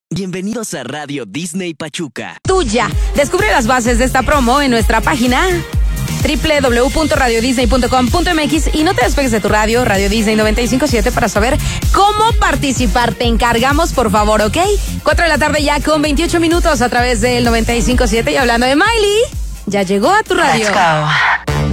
Bienvenidos a Radio Disney Pachuca. Tuya. Descubre las bases de esta promo en nuestra página www.radiodisney.com.mx y no te despegues de tu radio, Radio Disney 95.7, para saber cómo participar. Te encargamos, por favor, ¿ok? 4 de la tarde ya con 28 minutos a través del 95.7. Y hablando de Miley, ya llegó a tu radio. Let's go.